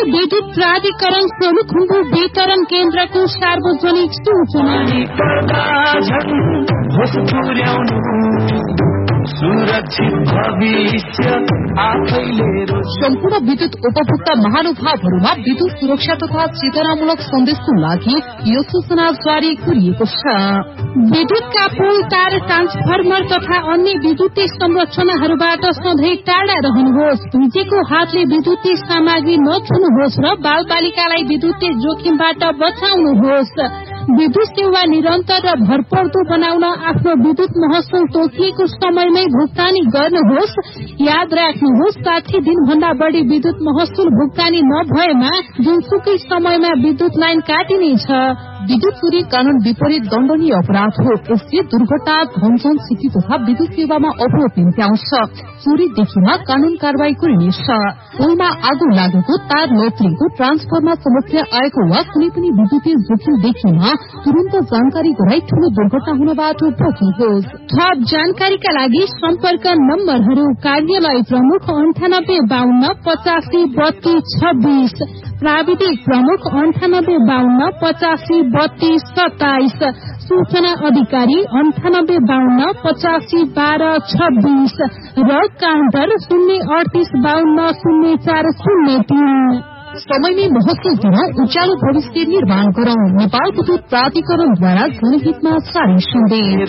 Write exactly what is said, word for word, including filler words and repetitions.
विद्युत प्राधिकरण सोलुखुम्बु वितरण केन्द्रको सार्वजनिक सूचना सुरक्षित भविष्य आफैले सम्पूर्ण विद्युत उपभोक्ता महानुभावहरूमा विद्युत सुरक्षा तथा चेतनामूलक सन्देशको लागि यो सूचना जारी गरिएको छ। विद्युतका पोल तार ट्रान्सफर्मर तथा अन्य विद्युतीय संरचनाहरूबाट सधैँ टाढा रहनुहोस्। भिजेको हातले विद्युतीय सामग्री नछुनुहोस् र बाल बालिकालाई विद्युतीय जोखिमबाट बचाउनुहोस्। विद्युत सेवा निरन्तर र भरपर्दो बनाउन आफ्नो विद्युत महसुल तोकिएको समयमै भुक्तानी गर्नुहोस्। याद राख्नुहोस्, साठी दिनभन्दा बढ़ी विद्युत महसुल भुक्तानी नभएमा जुनसुकै समयमा विद्युत लाइन काटिनेछ। विद्युत चोरी कानून विपरीत दण्डनीय अपराध हो। यसले दुर्घटना, धनजन क्षति तथा विद्युत सेवामा अवरोध निम्त्याउँछ। चोरी देखिमा कानून कारवाही गरिनेछ। पोलमा आगो लागेको, तार लत्रिएको, ट्रान्सफर्मर समस्या आएको वा कुनै पनि विद्युतीय जोखिम देखिमा तुरन्त जानकारी गराई ठूलो दुर्घटना हुनबाट बच्नुहोस्। थप जानकारीका लागि सम्पर्क नम्बरहरू: कार्यालय प्रमुख अन्ठानब्बे बाहन्न पचासी बत्तीस छब्बीस, प्राविधिक प्रमुख अन्ठानब्बे बाहन्न पचासी बत्तीस सत्ताइस, सूचना अधिकारी अन्ठानब्बे बाहन्न पचासी बाह्र छब्बीस र काउन्टर शून्य अडतीस बाहन्न शून्य चार शून्य तीन। समयमै महसुल दिन उज्यालो भविष्य निर्माण गरौं। नेपाल विद्युत प्राधिकरणद्वारा जनहितमा जारी सन्देश।